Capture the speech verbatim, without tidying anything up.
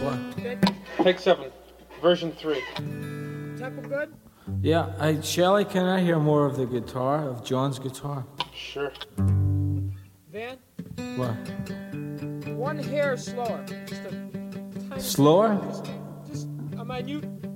What? Vic? Take seven. Version three. Tempo good? Yeah, I, Shelley, can I hear more of the guitar, of John's guitar? Sure. Van? What? One hair slower. Just a tiny Slower? Just, just a minute